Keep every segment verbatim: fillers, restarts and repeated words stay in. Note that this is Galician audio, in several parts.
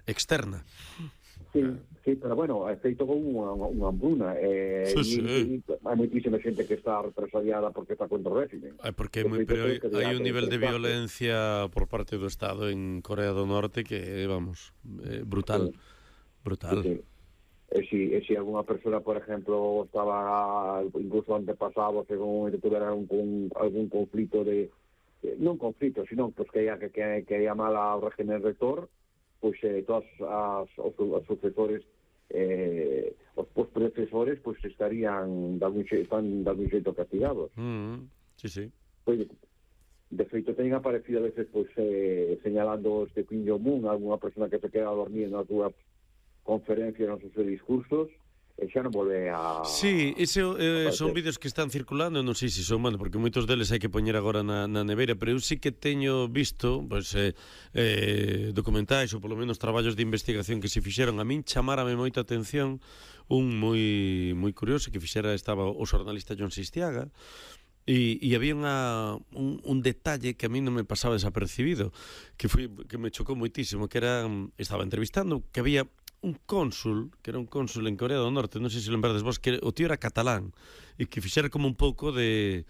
externa. Sí, sí, pero bueno, é feito con unha, unha hambruna. Eh, Sí, sí. E, e, hai moitísima xente que está represaliada porque está contra o régimen. É porque hai, moi, pero hai, hai un nivel de violencia por parte do Estado en Corea do Norte que, vamos, é brutal. Sí. Brutal. Sí, sí. E si, e si alguna persona, por ejemplo, estaba incluso antepasado, según que tuvera un, un, algún conflito de, eh, non conflito, sino pues, que haya que, que, que haya mal ao régimen rector, pois pues, eh, todos as, os, os sucesores, eh, os pues, predecesores, pois pues, estarían de algún xeito, están de algún xeito castigados. Mm, sí, sí. Pois, de feito, teñen aparecido a veces pues, eh, señalando este Kim Jong-un, alguna persona que se queda a dormir nas súas conferencias, nos seus discursos, e xa non volve a... Sí, ese, eh, son vídeos que están circulando, non sei se son, bueno, porque moitos deles hai que poñer agora na, na neveira, pero eu sí que teño visto pues, eh, eh, documentais ou polo menos traballos de investigación que se fixeron. A min chamárame moita atención un moi moi curioso que fixera, estaba o xornalista Jon Sistiaga, E, e había unha, un, un detalle que a mí non me pasaba desapercibido, que foi que me chocou moitísimo, que era, estaba entrevistando, que había un cónsul, que era un cónsul en Corea do Norte, non sei se lembrades vos, que o tío era catalán, e que fixera como un pouco de,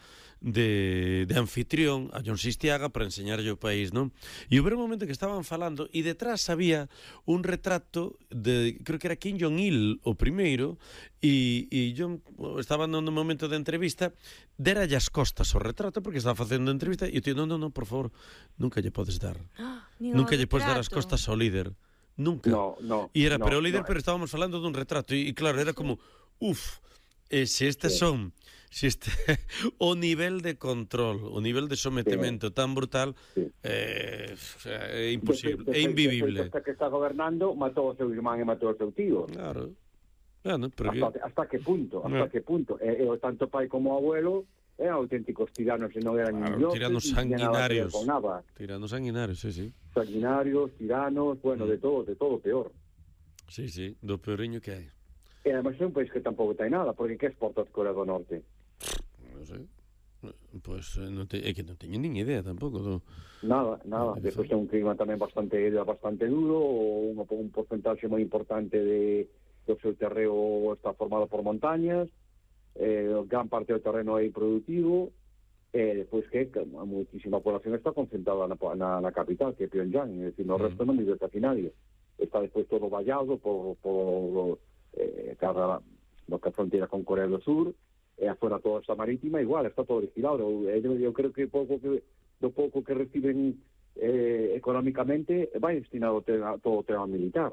de, de anfitrión a Jon Sistiaga para enseñarlle o país, non? E houve un momento que estaban falando, e detrás había un retrato de, creo que era Kim Jong-il, o primeiro, e, e John estaba no momento de entrevista, deralle as costas ao retrato, porque estaba facendo entrevista, e o tío, non, non, non, por favor, nunca lle podes dar. Nunca lle podes dar as costas ao líder. Nunca. No, no. E era, no, pero o líder, no. pero estábamos falando dun retrato, e, e claro, era como, uf, e se estes sí. son, se este, o nivel de control, o nivel de sometemento sí. tan brutal, sí. eh, é imposible, de, de, de, é invivible. Hasta que está gobernando, matou o seu irmán e matou o seu tío. Claro. Bueno, pero hasta, que... hasta que punto, hasta no. que punto. E, e tanto pai como abuelo eran auténticos tiranos, e non eran claro, niños, tiranos sanguinarios. Con nada. Tiranos sanguinarios, sí, sí. Sanguinarios, tiranos, bueno, mm. de todo, de todo peor. Sí, sí, do peoriño que hai. E además é un país que tampouco ten nada, porque que exporta a Corea do Norte? Non sei. Pois pues, non te, é que non teño nin idea tampouco do... Nada, nada. Despois ten un clima tamén bastante bastante duro, un, un porcentaxe moi importante de, do seu terreo está formado por montañas, eh, gran parte do terreno é improdutivo, e despois que a moitísima población está concentrada na, na, na capital, que é Pyongyang, é dicir, no mm. resto non vive casi nadie. Está despois todo vallado por, por eh, cada, no que fronteira con Corea do Sur, e afuera toda esta marítima, igual, está todo vigilado. Eu, eu creo que pouco que do pouco que reciben eh, económicamente vai destinado a todo o tema militar.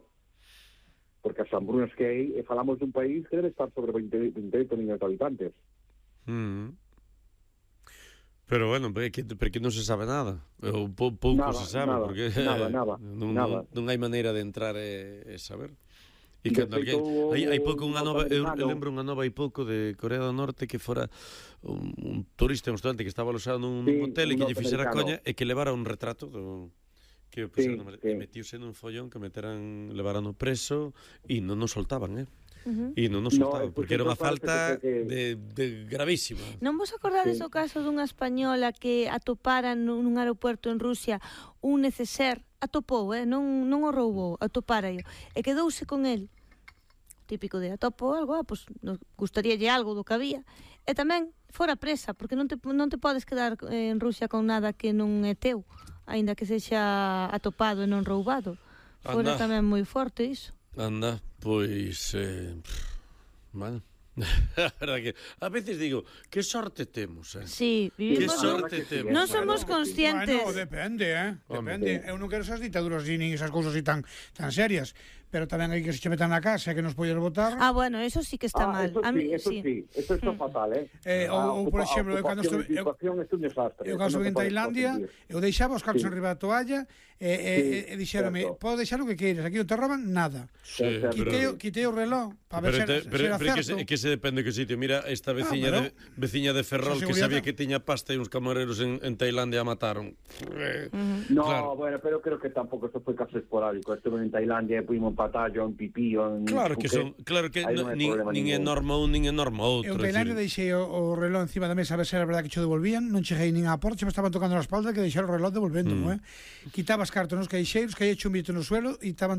Porque as hambrunas que hai, e falamos dun país que debe estar sobre veinte millones de habitantes. Mm. Pero bueno, porque, porque non se sabe nada. Ou pou, pouco nada, se sabe, nada, porque nada, nada, non, nada. non, non hai maneira de entrar e, e saber. E que alguén, hai, hai pouco unha nova, eu, eu lembro unha nova hai pouco de Corea do Norte que fora un, un turista, un estudante que estaba alojado nun sí, hotel e que lle fixera coña e que levara un retrato do que sí, sí. E metiuse nun follón que meteran, levarano preso e non nos soltaban, eh? Uh-huh. E non nos soltaban, no, porque era unha falta que... de, de gravísima. Non vos acordades sí. o caso dunha española que atoparan nun aeropuerto en Rusia un neceser, atopou, eh? non, non o roubou, atopáraio, e quedouse con el, típico de atopo algo, ah, pues, nos gustaríalle algo do que había, e tamén fora presa, porque non te, non te podes quedar en Rusia con nada que non é teu, aínda que sexa atopado e non roubado. Fora Anda. Tamén moi forte iso. Anda, pois eh, bueno, a verdade que a veces digo, que sorte temos, eh? Sí, vivimos. Que sorte temos. Non somos conscientes. Bueno, depende, eh? Depende. Eu non quero esas ditaduras nin esas cousas así tan tan serias, pero tamén hai que se che metan na casa e que nos podes votar. Ah, bueno, eso sí que está ah, mal. Eso a sí, eso sí, eso está fatal, eh? eh ou, ou por exemplo, eu cando estuve eu, eu cando estuve en Tailandia, eu deixaba os cartos sí. arriba da toalla e, e, sí, e dixérame, podes deixar o que queiras, aquí non te roban nada. Sí, quitei, pero... quitei o reloj para ver pero, se, pero, se era pero certo. Que se, que se depende que sitio. Mira, esta veciña, ah, pero, de, veciña de Ferrol que sabía que tiña pasta e uns camareros en, en Tailandia a mataron. Uh-huh. No, claro. Bueno, pero creo que tampouco isto foi caso esporádico. Estuve en Tailandia e puimos un patallo, un pipí, un... Claro que son, claro que no, nin, nin é norma un, nin é norma outro. Eu en Tailandia deixei o, o reloj encima da mesa a ver se era verdade que cho devolvían, non cheguei nin á porta, me estaban tocando na espalda que deixar o reloj devolvendo, mm. eh? Quitaba as cartas nos caixeiros, que hai hecho un billete no suelo e estaban